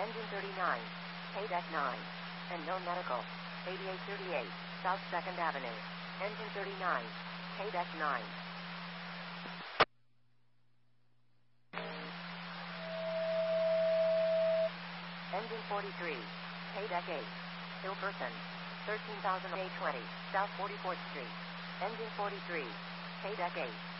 Engine 39, K-Deck 9. And no medical. 8838, South 2nd Avenue. Engine 39, K-Deck 9. Engine 43, K-Deck 8. Ill person. 13,820, South 44th Street. Engine 43, K-Deck 8.